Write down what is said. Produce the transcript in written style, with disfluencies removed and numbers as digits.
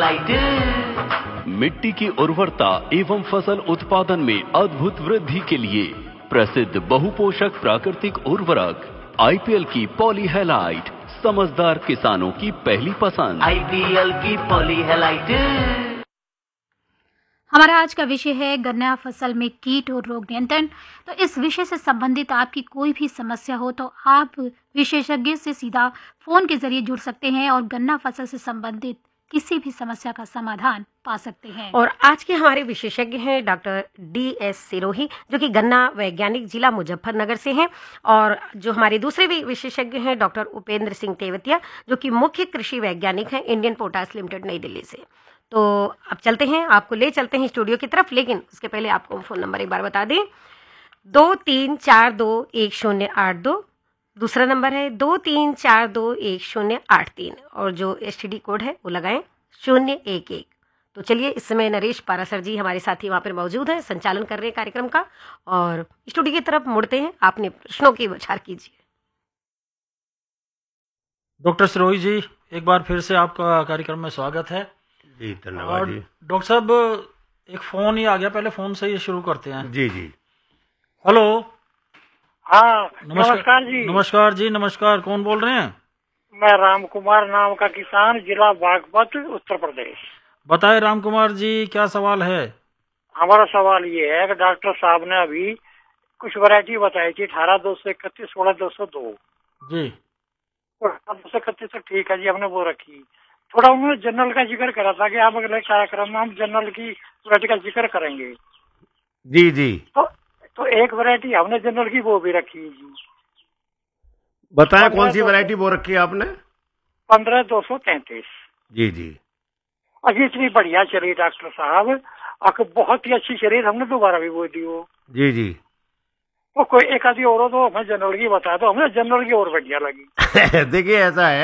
Halide. मिट्टी की उर्वरता एवं फसल उत्पादन में अद्भुत वृद्धि के लिए प्रसिद्ध बहुपोषक प्राकृतिक उर्वरक आईपीएल की पॉली हेलाइट समझदार किसानों की पहली पसंद। आईपीएल की पॉली हेलाइट। हमारा आज का विषय है गन्ना फसल में कीट और रोग नियंत्रण। तो इस विषय से संबंधित आपकी कोई भी समस्या हो तो आप विशेषज्ञ से सीधा फोन के जरिए जुड़ सकते हैं और गन्ना फसल से संबंधित किसी भी समस्या का समाधान पा सकते हैं। और आज के हमारे विशेषज्ञ हैं डॉक्टर DS सिरोही, जो कि गन्ना वैज्ञानिक जिला मुजफ्फरनगर से हैं। और जो हमारे दूसरे भी विशेषज्ञ हैं डॉक्टर उपेंद्र सिंह तेवतिया, जो कि मुख्य कृषि वैज्ञानिक हैं इंडियन पोटाश लिमिटेड नई दिल्ली से। तो अब चलते हैं, आपको ले चलते हैं स्टूडियो की तरफ, लेकिन उसके पहले आपको फोन नंबर एक बार बता दें। 23421082, दूसरा नंबर है 23421083, और जो STD कोड है वो लगाएं 011। तो चलिए, इस समय नरेश पारासर जी हमारे साथी वहाँ पर मौजूद हैं, संचालन कर रहे हैं कार्यक्रम का, और स्टूडियो की तरफ मुड़ते हैं। आपने प्रश्नों की विचार कीजिए। डॉक्टर सिरोही जी, एक बार फिर से आपका कार्यक्रम में स्वागत है। जी धन्यवाद जी। डॉक्टर साहब, एक फोन ही आ गया, पहले फोन से ही शुरू करते हैं। जी जी। हेलो। हाँ, नमस्कार जी। नमस्कार जी, नमस्कार। कौन बोल रहे हैं? मैं राम कुमार नाम का किसान, जिला बागपत, उत्तर प्रदेश। बताए राम कुमार जी, क्या सवाल है? हमारा सवाल ये है कि डॉक्टर साहब ने अभी कुछ वैरायटी बताई थी, 18-231, 16-202 जी। 18-231 तक ठीक है जी, हमने वो रखी। थोड़ा उन्होंने जनरल का जिक्र करा था कि आप अगले कार्यक्रम में हम जनरल की वैरायटी का जिक्र करेंगे। जी जी। तो एक वैरायटी हमने जनरल की वो भी रखी जी। बताएं कौन सी वैरायटी वो रखी है आपने? 15-233। जी जी। अभी इतनी बढ़िया चली डॉक्टर साहब, बहुत ही अच्छी चली, हमने दोबारा भी वो दी वो। जी जी। तो कोई एक आधी और हो तो हमें जनरल की बता दो, हमें जनरल की और बढ़िया लगी। देखिए ऐसा है